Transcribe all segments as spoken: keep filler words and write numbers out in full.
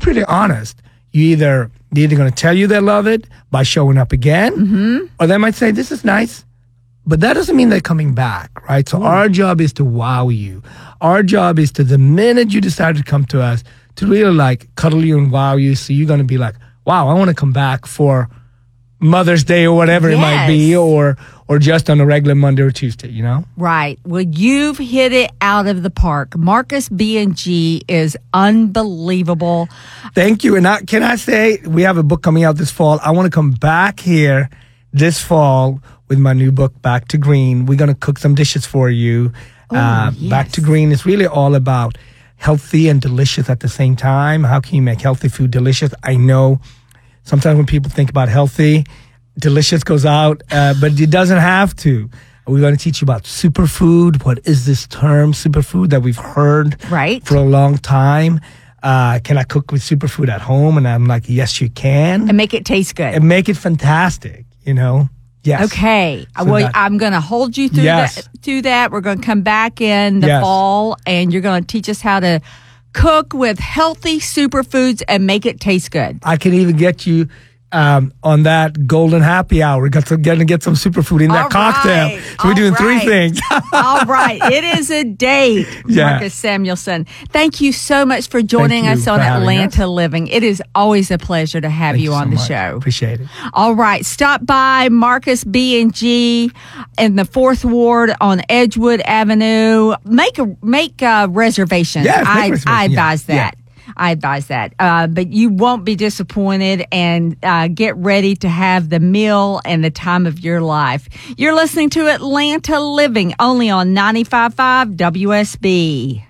pretty honest. You either, they're either going to tell you they love it by showing up again, mm-hmm. or they might say, this is nice, but that doesn't mean they're coming back, right? So Ooh. Our job is to wow you. Our job is to, the minute you decide to come to us, to really like cuddle you and wow you. So you're going to be like, wow, I want to come back for Mother's Day or whatever yes. it might be, or or just on a regular Monday or Tuesday, you know? Right. Well, you've hit it out of the park. Marcus B and G is unbelievable. Thank you. And I, can I say, we have a book coming out this fall. I want to come back here this fall with my new book, Back to Green. We're going to cook some dishes for you. Oh, uh, yes. Back to Green is really all about healthy and delicious at the same time. How can you make healthy food delicious? I know sometimes when people think about healthy, delicious goes out, uh, but it doesn't have to. We're going to teach you about superfood. What is this term, superfood, that we've heard right. for a long time? Uh, can I cook with superfood at home? And I'm like, yes, you can. And make it taste good. And make it fantastic, you know? Yes. Okay. So well, that, I'm going to hold you through yes. that. To that. We're going to come back in the yes. fall, and you're going to teach us how to cook with healthy superfoods and make it taste good. I can even get you um, on that golden happy hour. We're going to get some superfood in that All cocktail. right. So we're All doing right. three things. All right. It is a date, Yeah. Marcus Samuelsson. Thank you so much for joining Thank you us on for having Atlanta us. Living. It is always a pleasure to have Thank you you on so the much. show. Appreciate it. All right. Stop by Marcus B and G in the fourth Ward on Edgewood Avenue. Make a make a reservation. Yeah, make I, a reservation. I advise Yeah. that. I advise that. Uh, but you won't be disappointed, and uh, get ready to have the meal and the time of your life. You're listening to Atlanta Living, only on ninety-five point five W S B.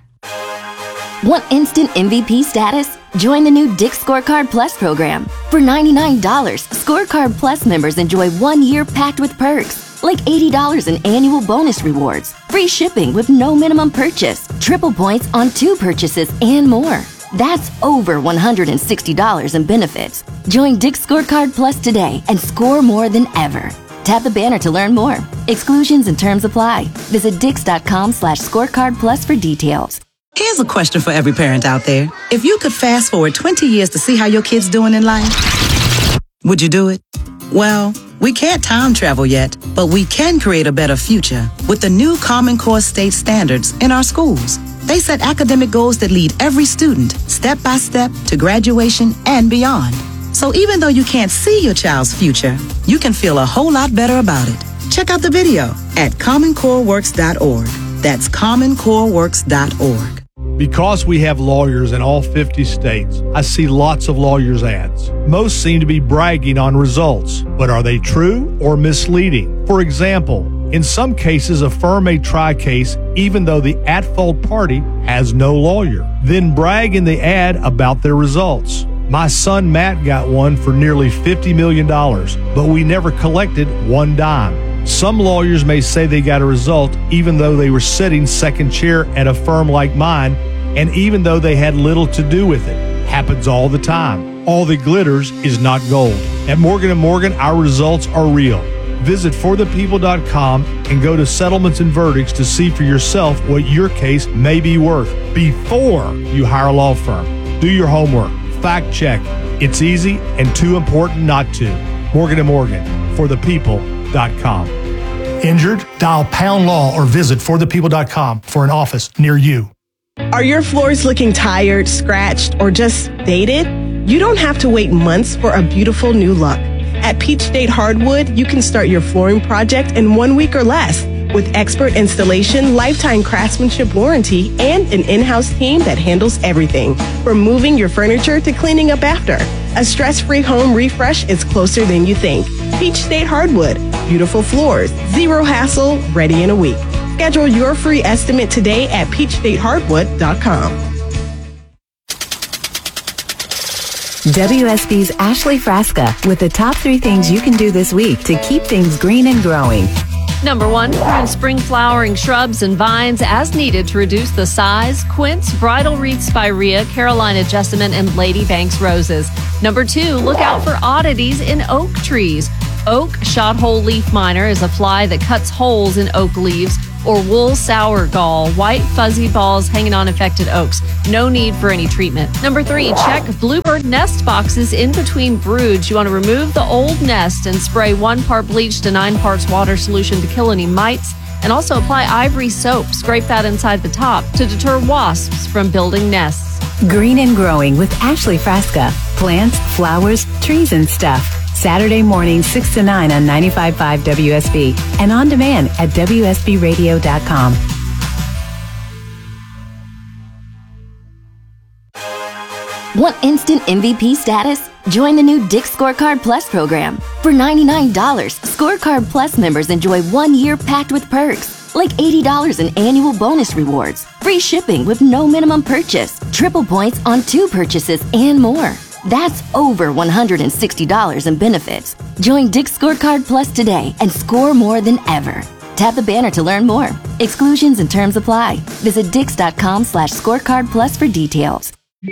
Want instant M V P status? Join the new Dick's Scorecard Plus program. For ninety-nine dollars, Scorecard Plus members enjoy one year packed with perks, like eighty dollars in annual bonus rewards, free shipping with no minimum purchase, triple points on two purchases, and more. That's over one hundred sixty dollars in benefits. Join Dick's Scorecard Plus today and score more than ever. Tap the banner to learn more. Exclusions and terms apply. Visit dix.com slash scorecard plus for details. Here's a question for every parent out there. If you could fast forward twenty years to see how your kid's doing in life, would you do it? Well, we can't time travel yet, but we can create a better future with the new Common Core state standards in our schools. They set academic goals that lead every student step by step to graduation and beyond. So even though you can't see your child's future, you can feel a whole lot better about it. Check out the video at common core works dot org. That's common core works dot org. Because we have lawyers in all fifty states, I see lots of lawyers' ads. Most seem to be bragging on results, but are they true or misleading? For example, in some cases, a firm may try a case even though the at-fault party has no lawyer, then brag in the ad about their results. My son Matt got one for nearly fifty million dollars, but we never collected one dime. Some lawyers may say they got a result even though they were sitting second chair at a firm like mine, and even though they had little to do with it. Happens all the time. All that glitters is not gold. At Morgan and Morgan, our results are real. Visit for the people dot com and go to settlements and verdicts to see for yourself what your case may be worth before you hire a law firm. Do your homework. Fact check. It's easy and too important not to. Morgan and Morgan, for the people dot com. Injured? Dial pound law or visit for the people dot com for an office near you. Are your floors looking tired, scratched, or just dated? You don't have to wait months for a beautiful new look. At Peach State Hardwood, you can start your flooring project in one week or less with expert installation, lifetime craftsmanship warranty, and an in-house team that handles everything, from moving your furniture to cleaning up after. A stress-free home refresh is closer than you think. Peach State Hardwood, beautiful floors, zero hassle, ready in a week. Schedule your free estimate today at peach state hardwood dot com. W S B's Ashley Frasca with the top three things you can do this week to keep things green and growing. Number one, prune spring flowering shrubs and vines as needed to reduce the size. Quince, bridal wreath spirea, Carolina jessamine, and Lady Banks roses. Number two, look out for oddities in oak trees. Oak shot hole leaf miner is a fly that cuts holes in oak leaves, or wool sour gall, white fuzzy balls hanging on infected oaks. No need for any treatment. Number three, check Bluebird nest boxes in between broods. You want to remove the old nest and spray one part bleach to nine parts water solution to kill any mites. And also apply Ivory soap. Scrape that inside the top to deter wasps from building nests. Green and Growing with Ashley Frasca. Plants, flowers, trees, and stuff. Saturday morning, six to nine on ninety-five point five W S B. And on demand at W S B radio dot com. Want instant M V P status? Join the new Dick's Scorecard Plus program. For ninety-nine dollars, Scorecard Plus members enjoy one year packed with perks, like eighty dollars in annual bonus rewards, free shipping with no minimum purchase, triple points on two purchases, and more. That's over one hundred sixty dollars in benefits. Join Dick's Scorecard Plus today and score more than ever. Tap the banner to learn more. Exclusions and terms apply. Visit dix.com slash scorecard plus for details.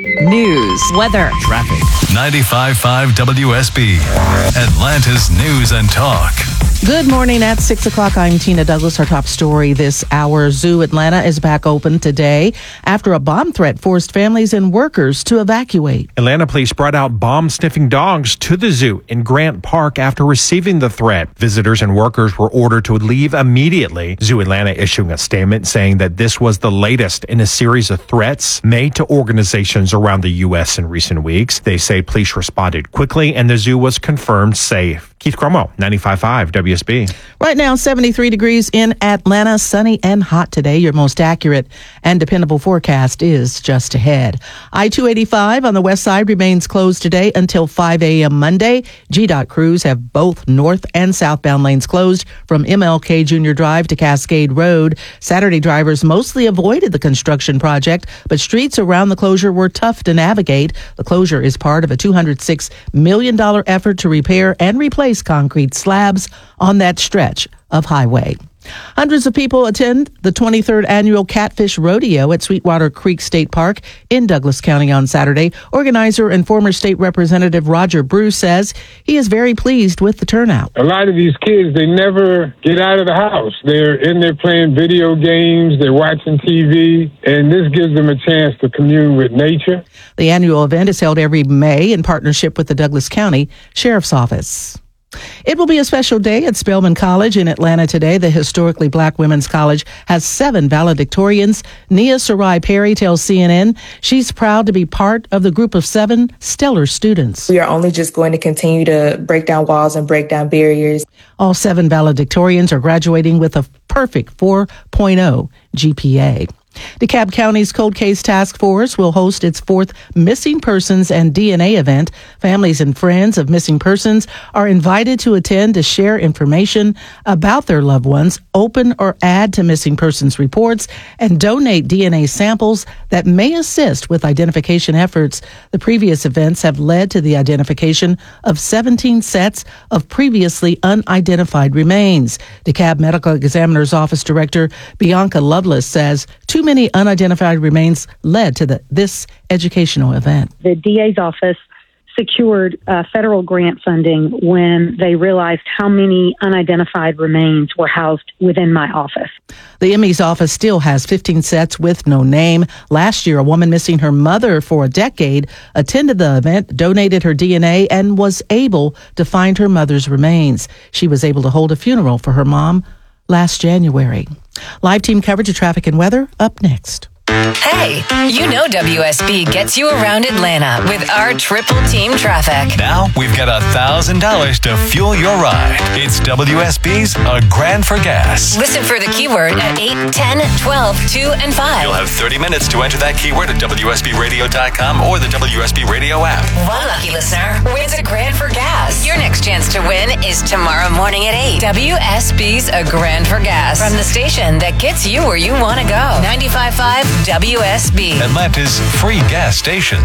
News, weather, traffic. ninety-five point five W S B, Atlanta's News and Talk. Good morning at six o'clock. I'm Tina Douglas. Our top story this hour. Zoo Atlanta is back open today after a bomb threat forced families and workers to evacuate. Atlanta police brought out bomb-sniffing dogs to the zoo in Grant Park after receiving the threat. Visitors and workers were ordered to leave immediately. Zoo Atlanta issuing a statement saying that this was the latest in a series of threats made to organizations around the U S in recent weeks. They say police responded quickly and the zoo was confirmed safe. Keith Cromo, ninety-five point five W S B. Right now, seventy-three degrees in Atlanta, sunny and hot today. Your most accurate and dependable forecast is just ahead. I two eighty-five on the west side remains closed today until five a.m. Monday. G DOT crews have both north and southbound lanes closed from M L K Junior Drive to Cascade Road. Saturday drivers mostly avoided the construction project, but streets around the closure were tough to navigate. The closure is part of a two hundred six million dollars effort to repair and replace concrete slabs on that stretch of highway. Hundreds of people attend the twenty-third annual Catfish Rodeo at Sweetwater Creek State Park in Douglas County on Saturday. Organizer and former state representative Roger Bruce says he is very pleased with the turnout. A lot of these kids, they never get out of the house. They're in there playing video games, they're watching T V, and this gives them a chance to commune with nature. The annual event is held every May in partnership with the Douglas County Sheriff's Office. It will be a special day at Spelman College in Atlanta today. The historically black women's college has seven valedictorians. Nia Sarai Perry tells C N N she's proud to be part of the group of seven stellar students. We are only just going to continue to break down walls and break down barriers. All seven valedictorians are graduating with a perfect four point oh G P A. DeKalb County's Cold Case Task Force will host its fourth Missing Persons and D N A event. Families and friends of missing persons are invited to attend to share information about their loved ones, open or add to missing persons reports, and donate D N A samples that may assist with identification efforts. The previous events have led to the identification of seventeen sets of previously unidentified remains. DeKalb Medical Examiner's Office Director Bianca Lovelace says too many unidentified remains led to the, this educational event. The D A's office secured uh, federal grant funding when they realized how many unidentified remains were housed within my office. The M E's office still has fifteen sets with no name. Last year, a woman missing her mother for a decade attended the event, donated her D N A, and was able to find her mother's remains. She was able to hold a funeral for her mom last January. Live team coverage of traffic and weather up next. Hey, you know W S B gets you around Atlanta with our triple team traffic. Now we've got a thousand dollars to fuel your ride. It's W S B's A Grand for Gas. Listen for the keyword at eight, ten, twelve, two, and five. You'll have thirty minutes to enter that keyword at W S B radio dot com or the W S B Radio app. One lucky listener wins a grand for gas. Your next chance to win is tomorrow morning at eight. W S B's A Grand for Gas from the station that gets you where you want to go. ninety-five point five W S B. Atlanta's free gas station.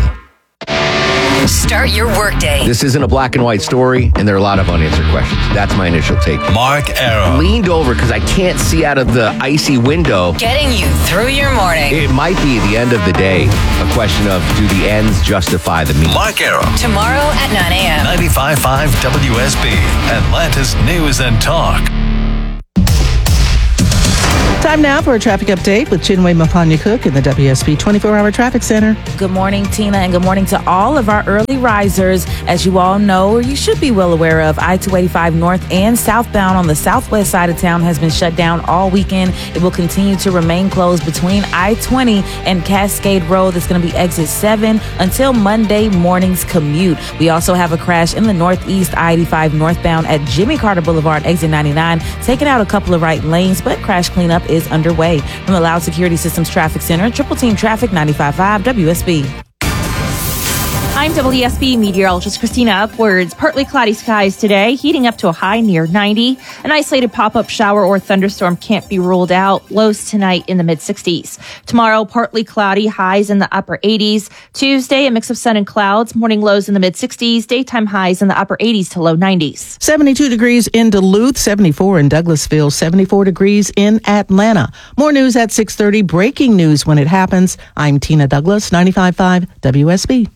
Start your workday. This isn't a black and white story, and there are a lot of unanswered questions. That's my initial take. Mark Arrow. Leaned over because I can't see out of the icy window. Getting you through your morning. It might be the end of the day. A question of, do the ends justify the means? Mark Arrow. Tomorrow at nine a.m. ninety-five point five W S B. Atlanta's News and Talk. Time now for a traffic update with Chinwe Mapanya-Cook in the W S B twenty-four hour Traffic Center. Good morning, Tina, and good morning to all of our early risers. As you all know, or you should be well aware of, I two eighty-five north and southbound on the southwest side of town has been shut down all weekend. It will continue to remain closed between I twenty and Cascade Road. That's going to be exit seven until Monday morning's commute. We also have a crash in the northeast I eighty-five northbound at Jimmy Carter Boulevard, exit ninety-nine, taking out a couple of right lanes, but crash cleanup is underway. From the Loud Security Systems Traffic Center, Triple Team Traffic, ninety-five point five W S B. I'm W S B meteorologist Christina Upwards. Partly cloudy skies today, heating up to a high near ninety. An isolated pop-up shower or thunderstorm can't be ruled out. Lows tonight in the mid-sixties. Tomorrow, partly cloudy, highs in the upper eighties. Tuesday, a mix of sun and clouds. Morning lows in the mid-sixties. Daytime highs in the upper eighties to low nineties. seventy-two degrees in Duluth, seventy-four in Douglasville, seventy-four degrees in Atlanta. More news at six thirty. Breaking news when it happens. I'm Tina Douglas, ninety-five point five W S B.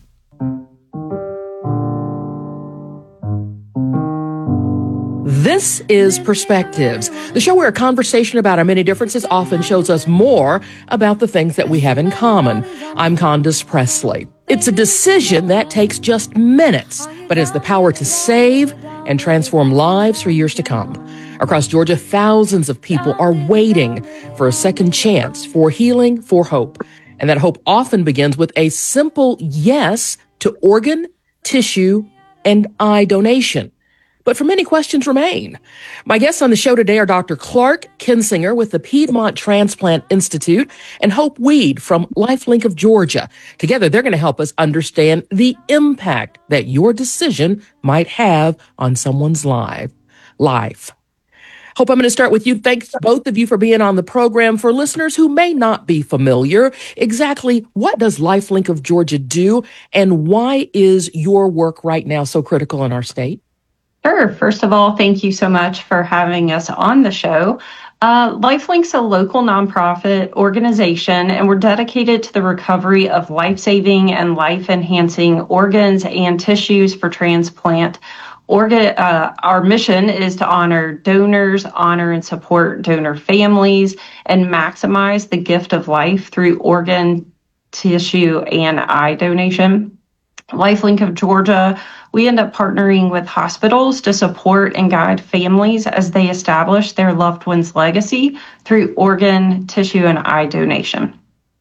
This is Perspectives, the show where a conversation about our many differences often shows us more about the things that we have in common. I'm Candace Presley. It's a decision that takes just minutes, but has the power to save and transform lives for years to come. Across Georgia, thousands of people are waiting for a second chance, for healing, for hope. And that hope often begins with a simple yes to organ, tissue, and eye donation. But for many questions remain. My guests on the show today are Doctor Clark Kinsinger with the Piedmont Transplant Institute and Hope Weed from LifeLink of Georgia. Together, they're going to help us understand the impact that your decision might have on someone's life. Life. Hope, I'm going to start with you. Thanks to both of you for being on the program. For listeners who may not be familiar, exactly what does LifeLink of Georgia do, and why is your work right now so critical in our state? Sure. First of all, thank you so much for having us on the show. Uh, LifeLink's a local nonprofit organization, and we're dedicated to the recovery of life-saving and life-enhancing organs and tissues for transplant. Organ, uh, our mission is to honor donors, honor and support donor families, and maximize the gift of life through organ, tissue, and eye donation. LifeLink of Georgia, we end up partnering with hospitals to support and guide families as they establish their loved one's legacy through organ, tissue, and eye donation.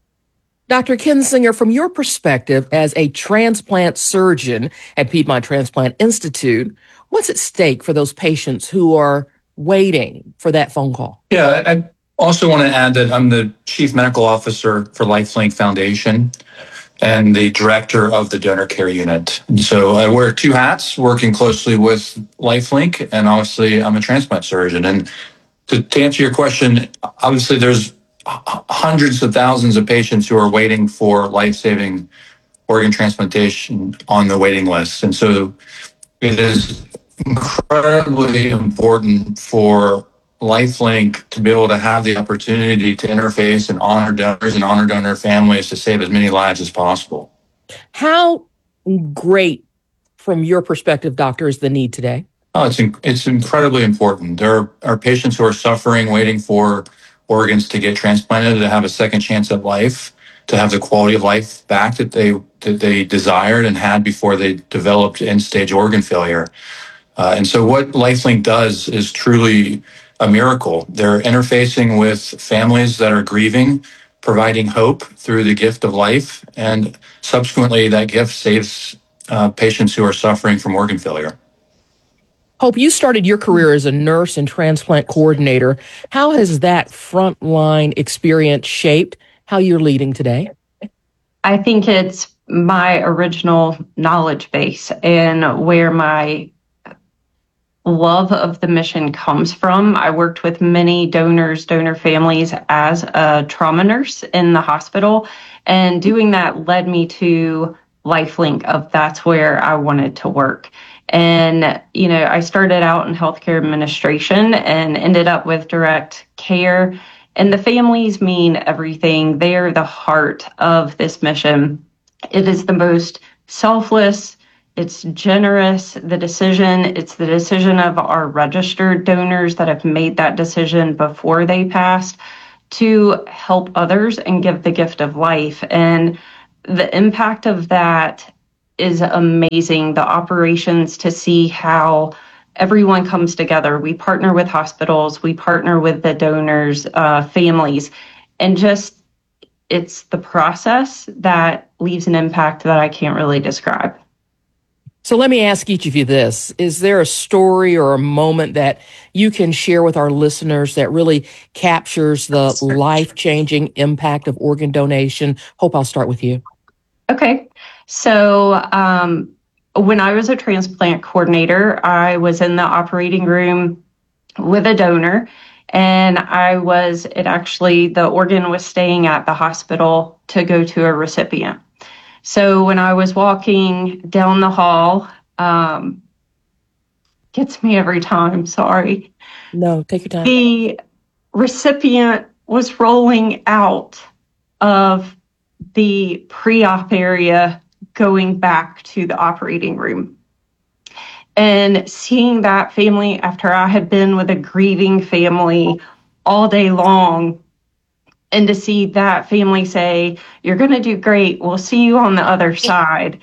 Doctor Kinsinger, from your perspective as a transplant surgeon at Piedmont Transplant Institute, what's at stake for those patients who are waiting for that phone call? Yeah, I also want to add that I'm the Chief Medical Officer for LifeLink Foundation and the Director of the Donor Care Unit. And so I wear two hats, working closely with LifeLink, and obviously I'm a transplant surgeon. And to, to answer your question, obviously there's hundreds of thousands of patients who are waiting for life-saving organ transplantation on the waiting list. And so it is incredibly important for LifeLink to be able to have the opportunity to interface and honor donors and honor donor families to save as many lives as possible. How great, from your perspective, doctor, is the need today? Oh, it's in, it's incredibly important. There are, are patients who are suffering, waiting for organs to get transplanted, to have a second chance at life, to have the quality of life back that they that they desired and had before they developed end-stage organ failure. Uh, and so what LifeLink does is truly a miracle. They're interfacing with families that are grieving, providing hope through the gift of life, and subsequently that gift saves uh, patients who are suffering from organ failure. Hope, you started your career as a nurse and transplant coordinator. How has that frontline experience shaped how you're leading today? I think it's my original knowledge base and where my love of the mission comes from. I worked with many donors, donor families as a trauma nurse in the hospital, and doing that led me to LifeLink of that's where I wanted to work. And, you know, I started out in healthcare administration and ended up with direct care. And the families mean everything. They are the heart of this mission. It is the most selfless, it's generous, the decision, it's the decision of our registered donors that have made that decision before they passed. to help others and give the gift of life. And the impact of that is amazing. The operations, to see how everyone comes together. We partner with hospitals, we partner with the donors, uh, families, and just it's the process that leaves an impact that I can't really describe. So let me ask each of you this. Is there a story or a moment that you can share with our listeners that really captures the life-changing impact of organ donation? Hope, I'll start with you. Okay. So um, when I was a transplant coordinator, I was in the operating room with a donor, and I was, it actually, the organ was staying at the hospital to go to a recipient. So when I was walking down the hall, um, gets me every time, sorry. No, take your time. The recipient was rolling out of the pre-op area going back to the operating room. And seeing that family after I had been with a grieving family all day long, and to see that family say, "You're going to do great. We'll see you on the other side."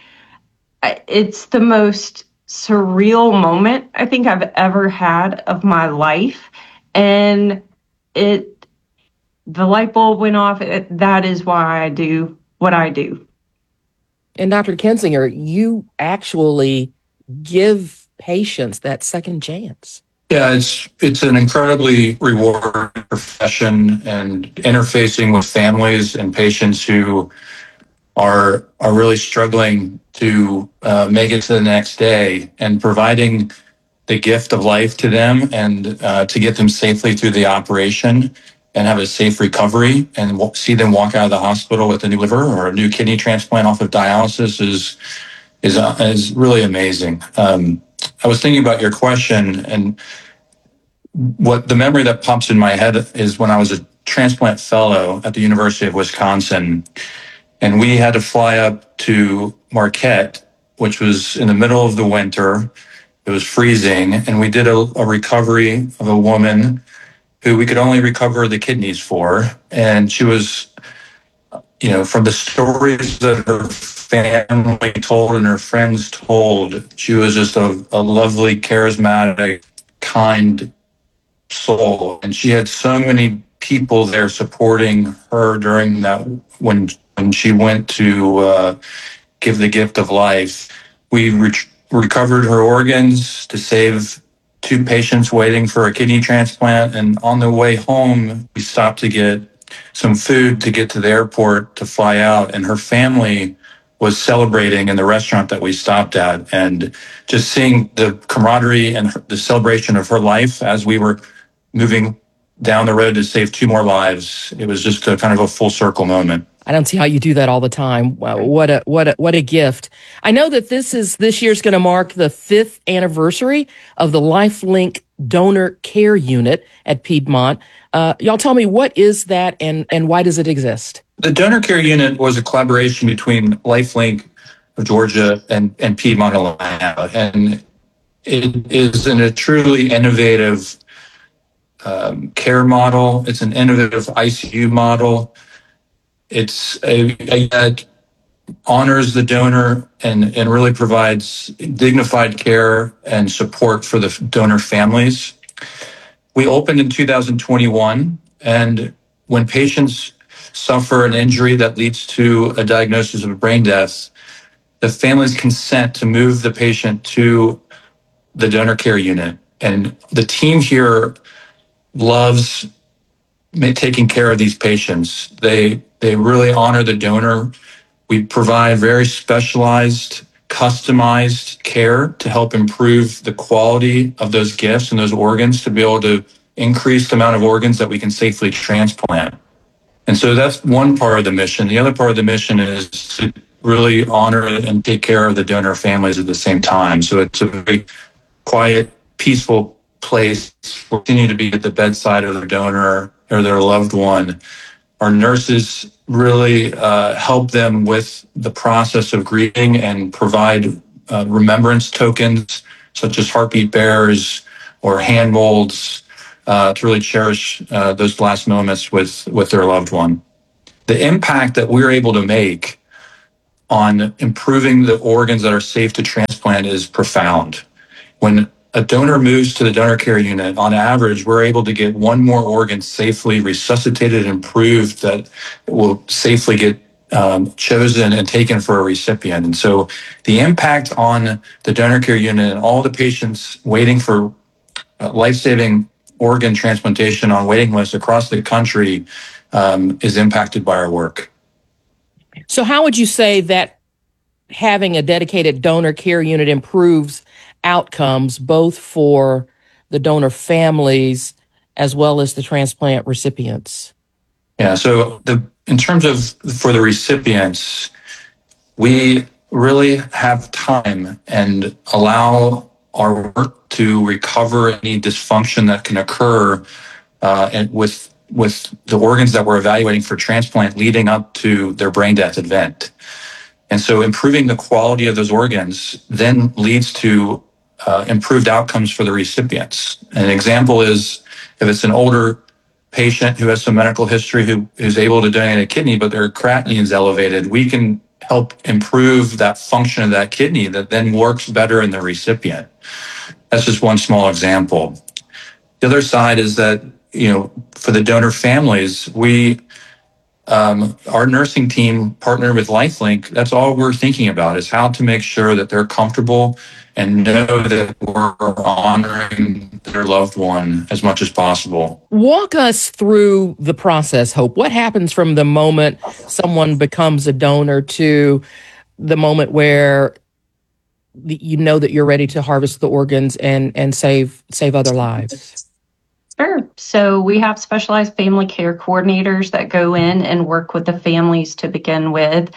It's the most surreal moment I think I've ever had of my life. And it, the light bulb went off. It, that is why I do what I do. And Doctor Kinzinger, you actually give patients that second chance. Yeah, it's it's an incredibly rewarding profession, and interfacing with families and patients who are are really struggling to uh, make it to the next day, and providing the gift of life to them, and uh, to get them safely through the operation and have a safe recovery, and w- see them walk out of the hospital with a new liver or a new kidney transplant off of dialysis is is uh, is really amazing. Um, I was thinking about your question, and what the memory that pops in my head is when I was a transplant fellow at the University of Wisconsin, and we had to fly up to Marquette, which was in the middle of the winter. It was freezing, and we did a, a recovery of a woman who we could only recover the kidneys for. And she was, you know, from the stories that her family told and her friends told, she was just a, a lovely, charismatic, kind soul. And she had so many people there supporting her during that, when when she went to uh, give the gift of life. We re- recovered her organs to save two patients waiting for a kidney transplant. And on the way home, we stopped to get some food to get to the airport to fly out. And her family was celebrating in the restaurant that we stopped at. And just seeing the camaraderie and the celebration of her life as we were moving down the road to save two more lives, it was just a kind of a full circle moment. I don't see how you do that all the time. Wow, what a what a what a gift! I know that this is this year's going to mark the fifth anniversary of the LifeLink Donor Care Unit at Piedmont. Uh, y'all tell me, what is that, and and why does it exist? The Donor Care Unit was a collaboration between LifeLink of Georgia and and Piedmont, Atlanta, and it is in a truly innovative um, care model. It's an innovative I C U model. It's a, a that honors the donor and, and really provides dignified care and support for the donor families. We opened in two thousand twenty-one, and when patients suffer an injury that leads to a diagnosis of brain death, the families consent to move the patient to the Donor Care Unit. And the team here loves taking care of these patients. They they really honor the donor. We provide very specialized, customized care to help improve the quality of those gifts and those organs, to be able to increase the amount of organs that we can safely transplant. And so that's one part of the mission. The other part of the mission is to really honor and take care of the donor families at the same time. So it's a very quiet, peaceful place. We continue to be at the bedside of their donor or their loved one. Our nurses really uh, help them with the process of grieving and provide uh, remembrance tokens such as heartbeat bearers or hand molds uh, to really cherish uh, those last moments with, with their loved one. The impact that we're able to make on improving the organs that are safe to transplant is profound. When a donor moves to the donor care unit, on average, we're able to get one more organ safely resuscitated and improved that will safely get um, chosen and taken for a recipient. And so the impact on the donor care unit and all the patients waiting for uh, life-saving organ transplantation on waiting lists across the country um, is impacted by our work. So how would you say that having a dedicated donor care unit improves outcomes both for the donor families as well as the transplant recipients? Yeah, so the in terms of for the recipients, we really have time and allow our work to recover any dysfunction that can occur uh, and with with the organs that we're evaluating for transplant leading up to their brain death event. And so improving the quality of those organs then leads to uh, improved outcomes for the recipients. An example is if it's an older patient who has some medical history who is able to donate a kidney, but their creatinine is elevated, we can help improve that function of that kidney that then works better in the recipient. That's just one small example. The other side is that, you know, for the donor families, we, um, our nursing team partnered with LifeLink. That's all we're thinking about is how to make sure that they're comfortable and know that we're honoring their loved one as much as possible. Walk us through the process, Hope. What happens from the moment someone becomes a donor to the moment where you know that you're ready to harvest the organs and, and save save other lives? Sure. So we have specialized family care coordinators that go in and work with the families to begin with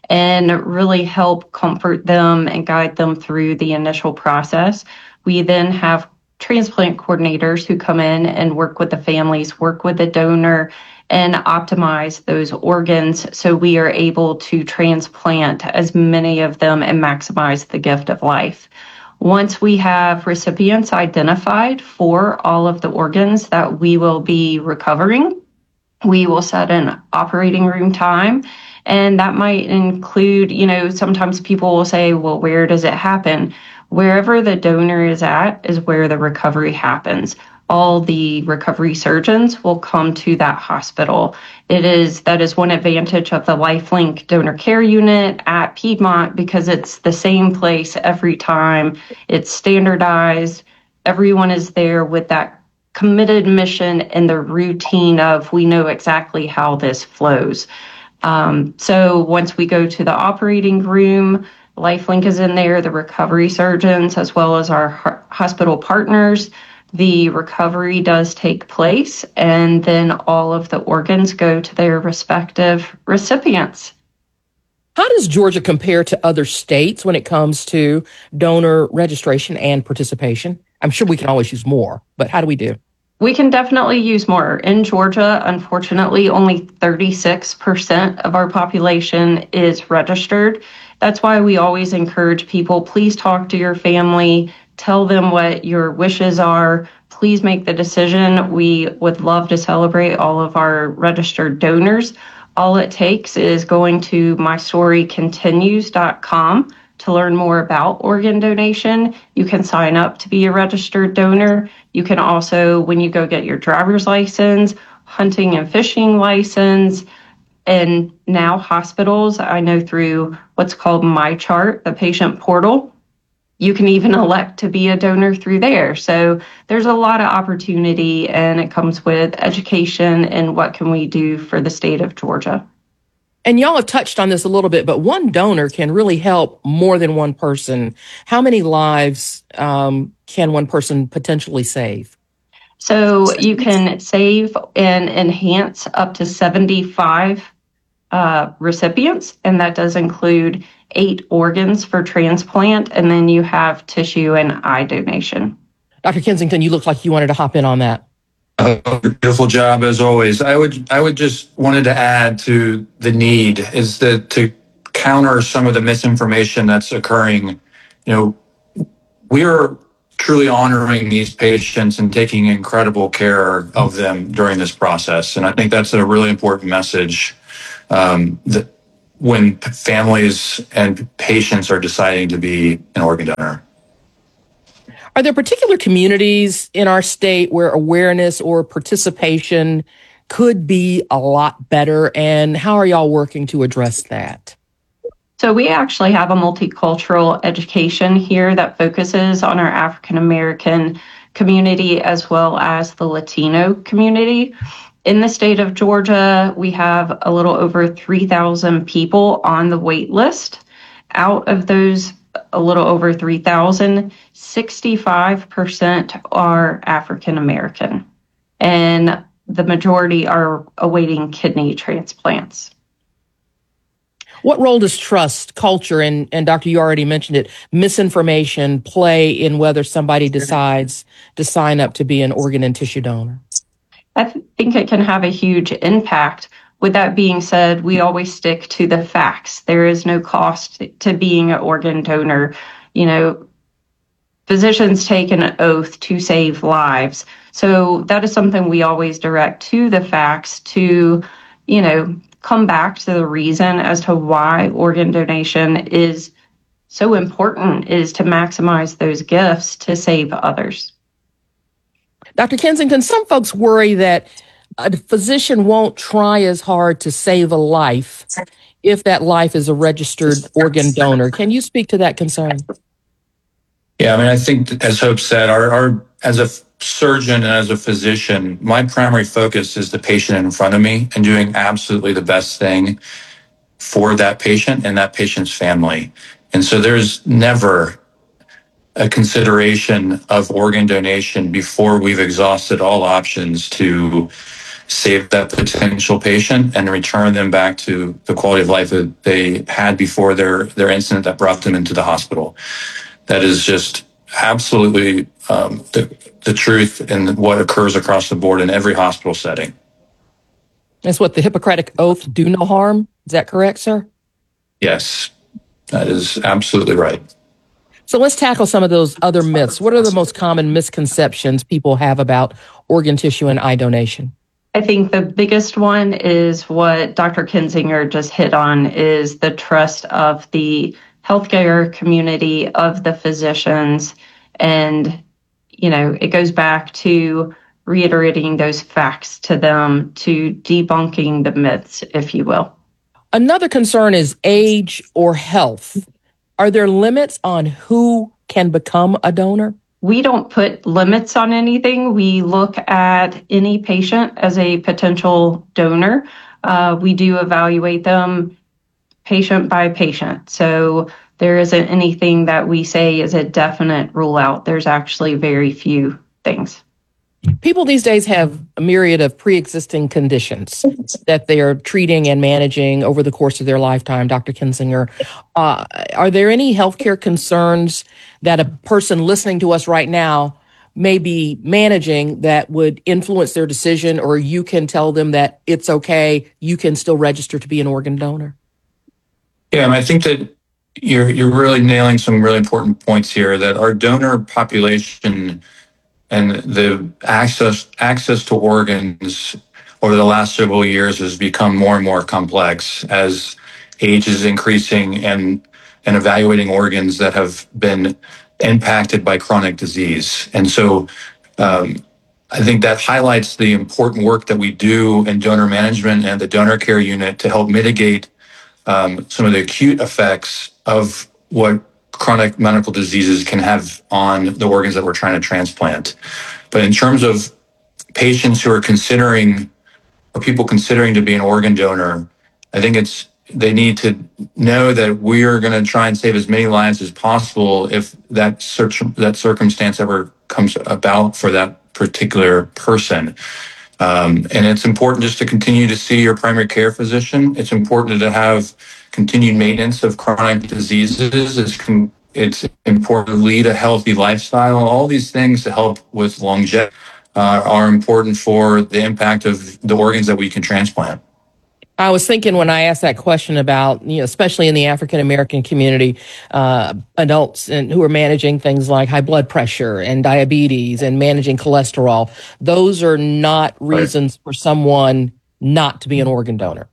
and really help comfort them and guide them through the initial process. We then have transplant coordinators who come in and work with the families, work with the donor, and optimize those organs so we are able to transplant as many of them and maximize the gift of life. Once we have recipients identified for all of the organs that we will be recovering, we will set an operating room time. And that might include, you know, sometimes people will say, well, where does it happen? Wherever the donor is at is where the recovery happens. All the recovery surgeons will come to that hospital. It is, that is one advantage of the LifeLink donor care unit at Piedmont because it's the same place every time. It's standardized. Everyone is there with that committed mission and the routine of we know exactly how this flows. Um, so once we go to the operating room, LifeLink is in there, the recovery surgeons, as well as our ho- hospital partners. The recovery does take place, and then all of the organs go to their respective recipients. How does Georgia compare to other states when it comes to donor registration and participation? I'm sure we can always use more, but how do we do? We can definitely use more. In Georgia, unfortunately, only thirty-six percent of our population is registered. That's why we always encourage people, please talk to your family, tell them what your wishes are. Please make the decision. We would love to celebrate all of our registered donors. All it takes is going to my story continues dot com to learn more about organ donation. You can sign up to be a registered donor. You can also, when you go get your driver's license, hunting and fishing license, and now hospitals, I know through what's called MyChart, the patient portal, you can even elect to be a donor through there. So there's a lot of opportunity, and it comes with education and what can we do for the state of Georgia. And y'all have touched on this a little bit, but one donor can really help more than one person. How many lives um, can one person potentially save? So you can save and enhance up to seventy-five uh, recipients, and that does include eight organs for transplant, and then you have tissue and eye donation. Doctor Kensington, you look like you wanted to hop in on that. Uh, beautiful job as always. I would I would just wanted to add to the need is that to counter some of the misinformation that's occurring. You know, we are truly honoring these patients and taking incredible care of them during this process. And I think that's a really important message um, that when families and patients are deciding to be an organ donor. Are there particular communities in our state where awareness or participation could be a lot better? And how are y'all working to address that? So we actually have a multicultural education here that focuses on our African American community as well as the Latino community. In the state of Georgia, we have a little over three thousand people on the wait list. Out of those a little over three thousand, sixty-five percent are African American, and the majority are awaiting kidney transplants. What role does trust, culture, and, and Doctor, you already mentioned it, misinformation play in whether somebody decides to sign up to be an organ and tissue donor? I th- think it can have a huge impact. With that being said, we always stick to the facts. There is no cost to being an organ donor. You know, physicians take an oath to save lives. So that is something we always direct to the facts to, you know, come back to the reason as to why organ donation is so important, is to maximize those gifts to save others. Doctor Kensington, some folks worry that a physician won't try as hard to save a life if that life is a registered organ donor. Can you speak to that concern? Yeah, I mean, I think, as Hope said, our, our as a surgeon and as a physician, my primary focus is the patient in front of me and doing absolutely the best thing for that patient and that patient's family. And so there's never a consideration of organ donation before we've exhausted all options to save that potential patient and return them back to the quality of life that they had before their, their incident that brought them into the hospital. That is just absolutely um, the, the truth and what occurs across the board in every hospital setting. That's what the Hippocratic Oath, do no harm. Is that correct, sir? Yes, that is absolutely right. So let's tackle some of those other myths. What are the most common misconceptions people have about organ tissue and eye donation? I think the biggest one is what Doctor Kinzinger just hit on, is the trust of the healthcare community, of the physicians. And, you know, it goes back to reiterating those facts to them, to debunking the myths, if you will. Another concern is age or health. Are there limits on who can become a donor? We don't put limits on anything. We look at any patient as a potential donor. Uh, we do evaluate them patient by patient. So there isn't anything that we say is a definite rule out. There's actually very few things. People these days have a myriad of pre-existing conditions that they are treating and managing over the course of their lifetime. Doctor Kinzinger, uh, are there any healthcare concerns that a person listening to us right now may be managing that would influence their decision, or you can tell them that it's okay, you can still register to be an organ donor? Yeah, and I think that you're you're really nailing some really important points here, that our donor population and the access access to organs over the last several years has become more and more complex as age is increasing and and evaluating organs that have been impacted by chronic disease. And so um, I think that highlights the important work that we do in donor management and the donor care unit to help mitigate um, some of the acute effects of what chronic medical diseases can have on the organs that we're trying to transplant. But in terms of patients who are considering, or people considering to be an organ donor, I think it's they need to know that we are going to try and save as many lives as possible if that search, that circumstance ever comes about for that particular person. Um, and it's important just to continue to see your primary care physician. It's important to have continued maintenance of chronic diseases. It's, con- it's important to lead a healthy lifestyle. All these things to help with longevity uh, are important for the impact of the organs that we can transplant. I was thinking when I asked that question about, you know, especially in the African American community, uh, adults and who are managing things like high blood pressure and diabetes and managing cholesterol, those are not reasons for someone not to be an organ donor.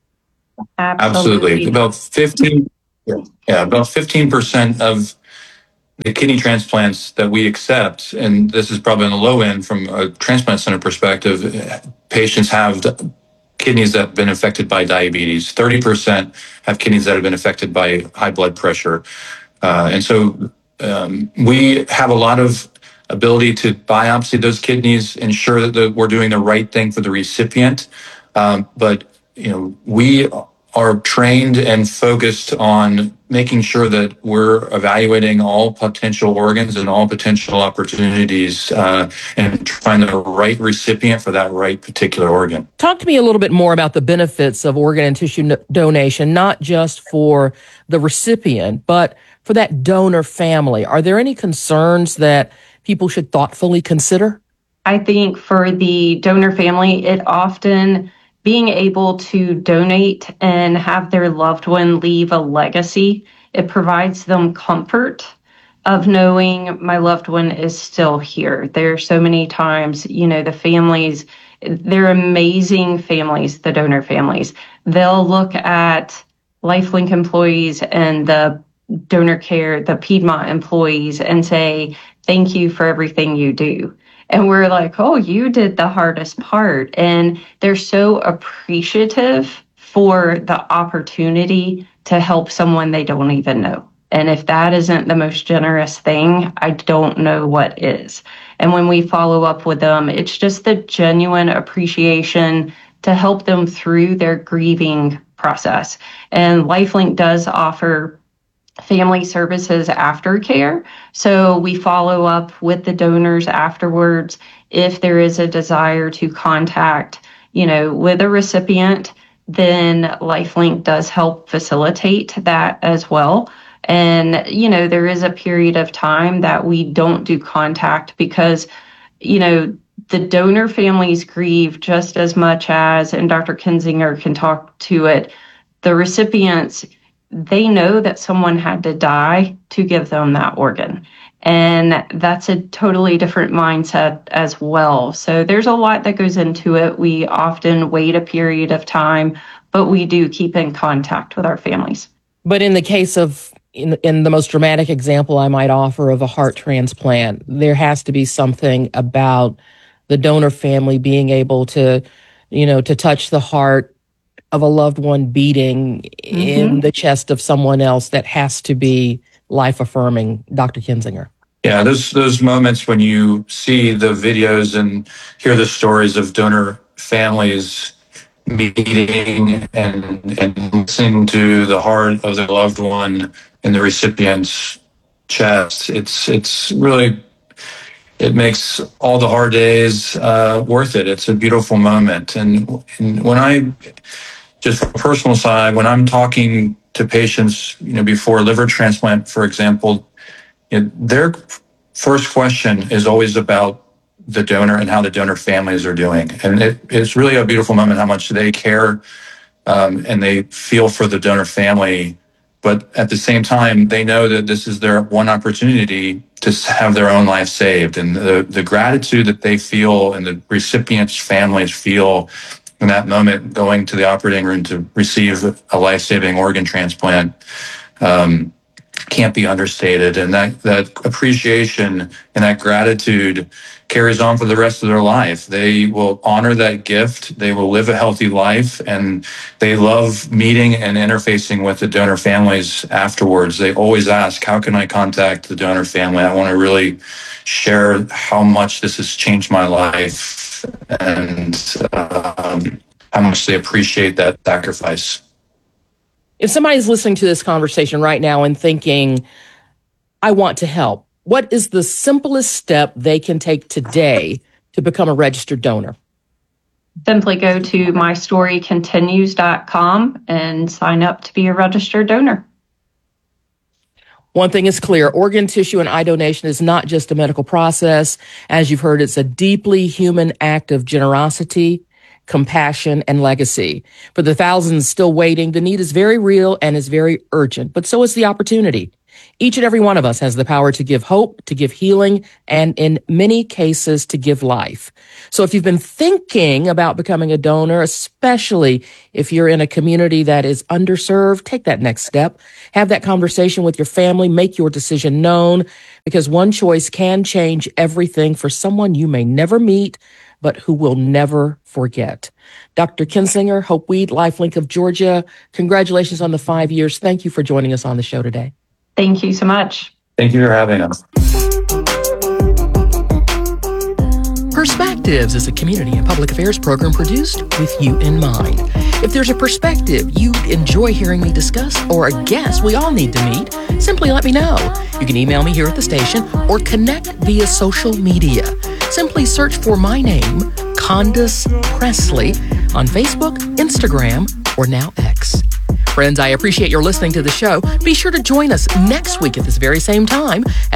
Absolutely. Absolutely. About fifteen, yeah, about fifteen percent of the kidney transplants that we accept, and this is probably on the low end from a transplant center perspective, patients have kidneys that have been affected by diabetes. thirty percent have kidneys that have been affected by high blood pressure. Uh, and so um, we have a lot of ability to biopsy those kidneys, ensure that the, we're doing the right thing for the recipient. Um, but, you know, we are trained and focused on making sure that we're evaluating all potential organs and all potential opportunities uh, and find the right recipient for that right particular organ. Talk to me a little bit more about the benefits of organ and tissue no- donation, not just for the recipient, but for that donor family. Are there any concerns that people should thoughtfully consider? I think for the donor family, it often being able to donate and have their loved one leave a legacy, it provides them comfort of knowing my loved one is still here. There are so many times, you know, the families, they're amazing families, the donor families. They'll look at LifeLink employees and the donor care, the Piedmont employees, and say, thank you for everything you do. And we're like, oh, you did the hardest part. And they're so appreciative for the opportunity to help someone they don't even know. And if that isn't the most generous thing, I don't know what is. And when we follow up with them, it's just the genuine appreciation to help them through their grieving process. And LifeLink does offer family services aftercare. So we follow up with the donors afterwards if there is a desire to contact, you know, with a recipient, then LifeLink does help facilitate that as well. And, you know, there is a period of time that we don't do contact because, you know, the donor families grieve just as much as, and Doctor Kinzinger can talk to it, the recipients, they know that someone had to die to give them that organ. And that's a totally different mindset as well. So there's a lot that goes into it. We often wait a period of time, but we do keep in contact with our families. But in the case of, in, in the most dramatic example I might offer of a heart transplant, there has to be something about the donor family being able to, you know, to touch the heart of a loved one beating mm-hmm. in the chest of someone else that has to be life-affirming. Doctor Kinzinger. Yeah, those those moments when you see the videos and hear the stories of donor families meeting and, and listening to the heart of their loved one in the recipient's chest, it's it's really, it makes all the hard days uh, worth it. It's a beautiful moment. And, and when I, just from a personal side, when I'm talking to patients, you know, before liver transplant, for example, you know, their first question is always about the donor and how the donor families are doing. And it, it's really a beautiful moment how much they care um, and they feel for the donor family. But at the same time, they know that this is their one opportunity to have their own life saved. And the, the gratitude that they feel and the recipients' families feel in that moment going to the operating room to receive a life-saving organ transplant um, can't be understated. And that, that appreciation and that gratitude carries on for the rest of their life. They will honor that gift. They will live a healthy life, and they love meeting and interfacing with the donor families afterwards. They always ask, how can I contact the donor family? I want to really share how much this has changed my life and um, how much they appreciate that sacrifice. If somebody's listening to this conversation right now and thinking, I want to help, what is the simplest step they can take today to become a registered donor? Simply go to my story continues dot com and sign up to be a registered donor. One thing is clear, organ, tissue, and eye donation is not just a medical process. As you've heard, it's a deeply human act of generosity, compassion, and legacy. For the thousands still waiting, the need is very real and is very urgent, but so is the opportunity. Each and every one of us has the power to give hope, to give healing, and in many cases, to give life. So if you've been thinking about becoming a donor, especially if you're in a community that is underserved, take that next step. Have that conversation with your family. Make your decision known, because one choice can change everything for someone you may never meet, but who will never forget. Doctor Kinsinger, Hope Weed, LifeLink of Georgia, congratulations on the five years. Thank you for joining us on the show today. Thank you so much. Thank you for having us. Perspectives is a community and public affairs program produced with you in mind. If there's a perspective you enjoy hearing me discuss or a guest we all need to meet, simply let me know. You can email me here at the station or connect via social media. Simply search for my name, Candace Presley, on Facebook, Instagram, or now X. Friends, I appreciate your listening to the show. Be sure to join us next week at this very same time